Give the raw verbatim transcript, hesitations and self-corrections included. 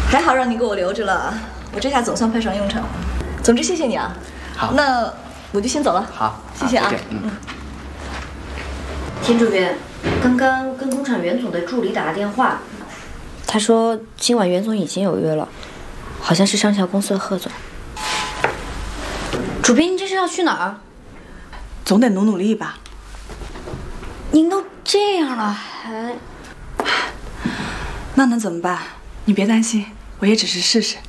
还好让你给我留着了，我这下总算派上用场了。总之谢谢你啊。 好， 那我就先走了。 好， 谢谢啊。 嗯。 嗯田主任，刚刚跟工厂袁总的助理打了电话，他说今晚袁总已经有约了，好像是上桥公司的贺总。主编，您这是要去哪儿？ 总得努努力吧。 您都这样了，还…… 那能怎么办？你别担心，我也只是试试。